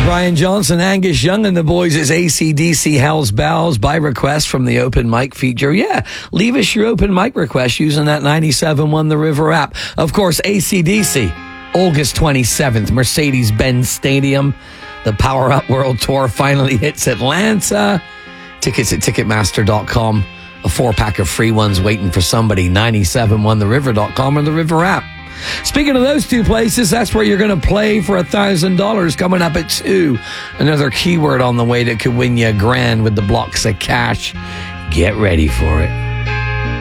Brian Johnson, Angus Young, and the boys. It's AC/DC Hell's Bells by request from the open mic feature. Yeah, leave us your open mic request using that 97.1 The River app. Of course, AC/DC, August 27th, Mercedes-Benz Stadium. The Power Up World Tour finally hits Atlanta. Tickets at Ticketmaster.com. A 4-pack of free ones waiting for somebody. 97.1theriver.com or the River app. Speaking of those two places, that's where you're going to play for $1,000 coming up at 2. Another keyword on the way that could win you $1,000 with the blocks of cash. Get ready for it.